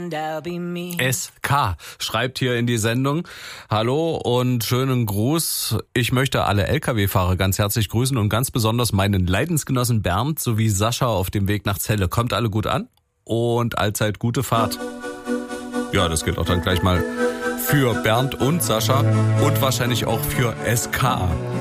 SK schreibt hier in die Sendung: Hallo und schönen Gruß. Ich möchte alle Lkw-Fahrer ganz herzlich grüßen und ganz besonders meinen Leidensgenossen Bernd sowie Sascha auf dem Weg nach Celle. Kommt alle gut an und allzeit gute Fahrt. Ja, das gilt auch dann gleich mal für Bernd und Sascha und wahrscheinlich auch für SK.